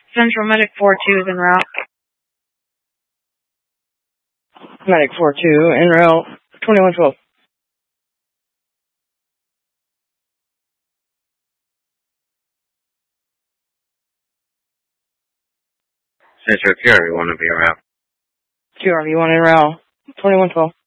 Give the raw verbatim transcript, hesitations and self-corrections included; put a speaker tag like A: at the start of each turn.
A: Central Medic four two is en route.
B: Medic four two, en route, twenty-one twelve.
C: Central Q R V one will be en route.
B: Q R V one en route, twenty-one twelve.